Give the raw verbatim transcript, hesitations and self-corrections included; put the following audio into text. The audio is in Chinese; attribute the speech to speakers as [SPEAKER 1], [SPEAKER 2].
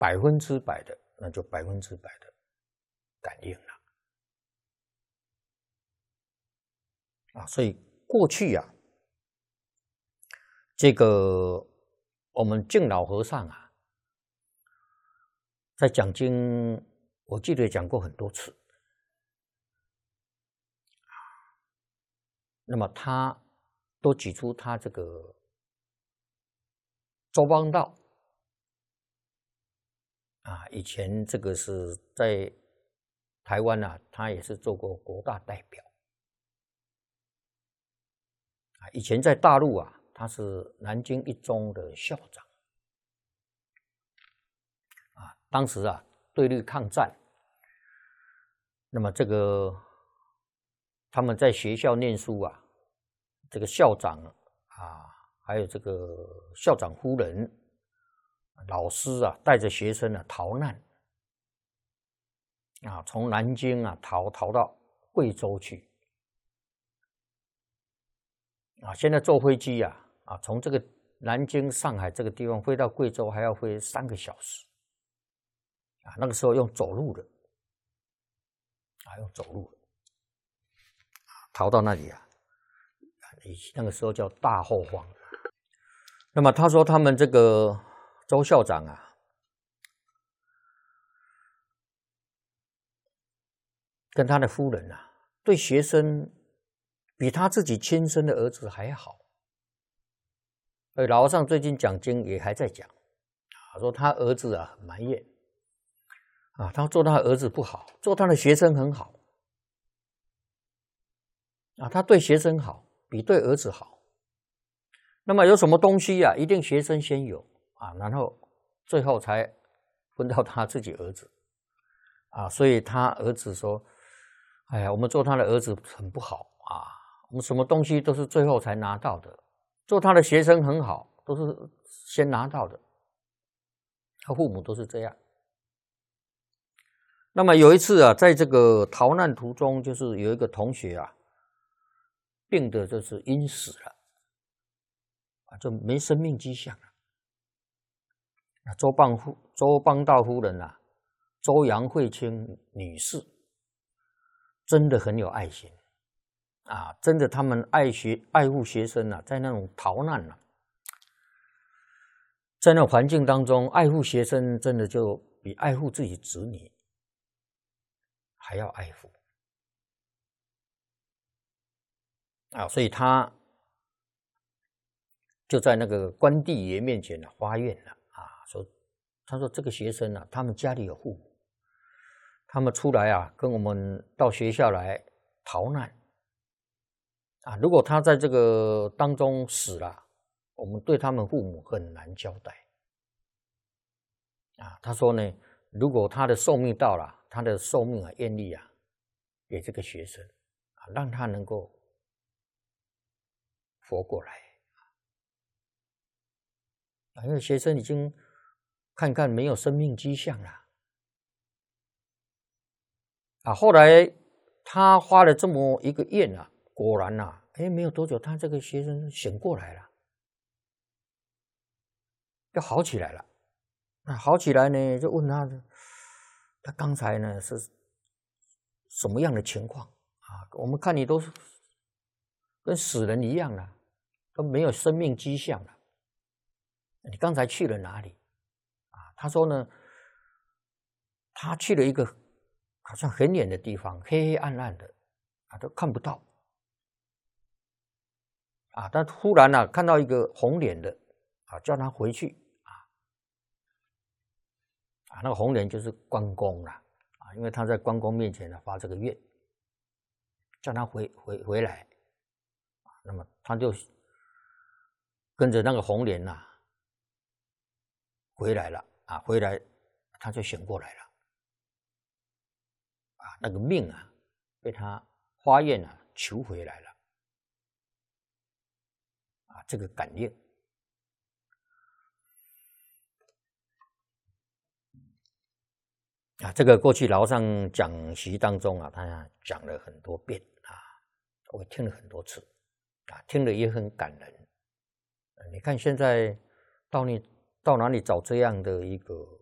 [SPEAKER 1] 百分之百的，那就百分之百的感应了啊！所以过去啊，这个我们敬老和尚啊，在讲经，我记得讲过很多次。那么他都举出他这个周邦道啊，以前这个是在台湾啊，他也是做过国大代表啊。以前在大陆啊，他是南京一中的校长啊。当时啊，对日抗战，那么这个他们在学校念书啊，这个校长啊，还有这个校长夫人、老师啊，带着学生啊逃难啊，从南京啊逃逃到贵州去啊。现在坐飞机啊啊，从这个南京、上海这个地方飞到贵州还要飞三个小时啊。那个时候用走路的啊，用走路的逃到那里啊。那个时候叫大后方。那么他说他们这个周校长啊，跟他的夫人啊，对学生比他自己亲生的儿子还好。所以老和尚最近讲经也还在讲，啊，说他儿子啊很埋怨啊，他做他儿子不好，做他的学生很好啊，他对学生好，比对儿子好。那么有什么东西啊，一定学生先有啊，然后最后才分到他自己儿子啊。所以他儿子说：“哎呀，我们做他的儿子很不好啊，我们什么东西都是最后才拿到的。做他的学生很好，都是先拿到的。”他父母都是这样。那么有一次啊，在这个逃难途中，就是有一个同学啊，病的就是晕死了。就没生命迹象了。周邦夫、周邦道夫人啊，周杨惠清女士，真的很有爱心啊！真的，他们爱学、爱护学生啊，在那种逃难啊，在那种环境当中，爱护学生，真的就比爱护自己子女还要爱护啊！所以他就在那个关帝爷面前啊发愿了啊，说他说这个学生啊，他们家里有父母，他们出来啊，跟我们到学校来逃难啊，如果他在这个当中死了，我们对他们父母很难交代啊。他说呢，如果他的寿命到了，他的寿命啊愿力啊给这个学生啊，让他能够活过来。因为学生已经看看没有生命迹象了啊。后来他发了这么一个愿啊，果然啊，哎，没有多久，他这个学生醒过来了，就好起来了。那好起来呢，就问他，他刚才呢是什么样的情况啊？我们看你都是跟死人一样了，都没有生命迹象了。你刚才去了哪里啊？他说呢，他去了一个好像很远的地方，黑黑暗暗的啊，都看不到啊。但忽然啊，看到一个红脸的啊，叫他回去啊啊，那个红脸就是关公了啊，因为他在关公面前呢发这个愿，叫他回回回来啊。那么他就跟着那个红脸呐、啊。回来了啊，回来他就醒过来了啊，那个命啊被他发愿啊求回来了啊，这个感应啊，这个过去老和尚讲习当中啊，他讲了很多遍啊，我听了很多次啊，听了也很感人。你看现在到你到哪里找这样的一个